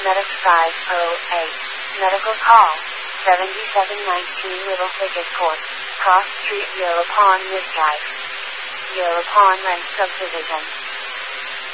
Medic 508. Medical call. 7719 Little Thicket Court. Cross Street, Yellow Pond, Mid-Drive. Yellow Pond Rent Subdivision.